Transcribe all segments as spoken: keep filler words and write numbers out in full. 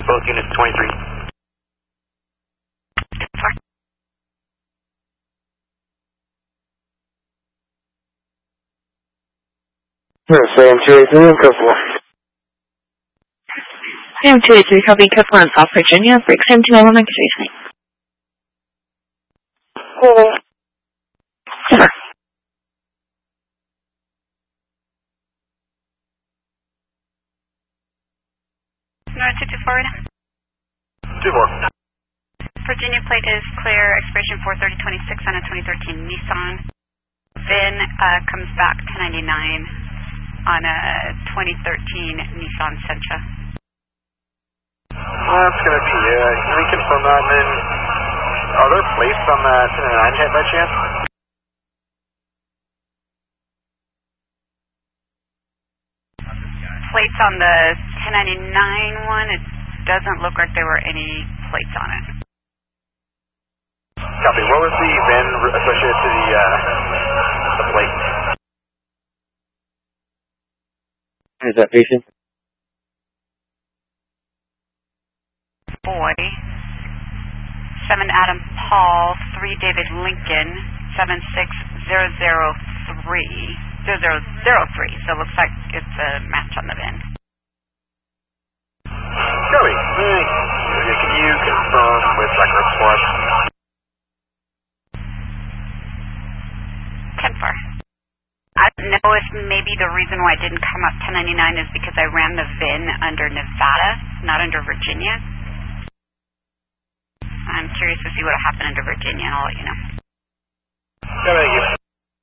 both units twenty-three. Sam two eighty-three and code four. Sam two eighty-three, copy, code four on South Virginia, break Sam two nine one, accusation. Cool. North two two forward. two four. Virginia plate is clear, expiration four thirty twenty-six on a twenty thirteen Nissan. V I N uh, comes back to ninety-nine on a twenty thirteen Nissan Sentra. Well, that's going to be it. Can we confirm that? And then, are there plates on that ten ninety-nine hit by chance? Plates on the ten ninety-nine one, it doesn't look like there were any plates on it. Copy. What was the V I N associated to the, uh, the plate? Is that patient? Boy. seven Adam Paul, three David Lincoln, seven six zero zero three, zero zero zero three. So it looks like it's a match on the V I N. Copy. Can you confirm with records for us? ten four. I don't know if maybe the reason why it didn't come up ten ninety-nine is because I ran the V I N under Nevada, not under Virginia. I'm curious to see what happened under Virginia, and I'll let you know. Yeah, thank you.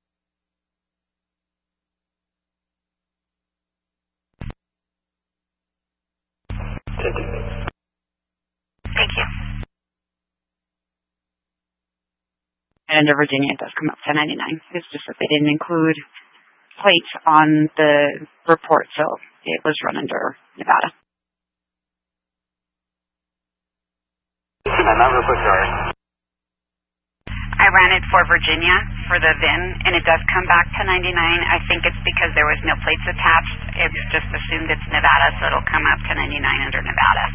Thank you. And under Virginia, it does come up ten ninety-nine. It's just that they didn't include plates on the report, so it was run under Nevada. I'm not real quick, sorry. I ran it for Virginia for the V I N, and it does come back to ninety-nine. I think it's because there was no plates attached. It's just assumed it's Nevada, so it'll come up to ninety-nine under Nevada.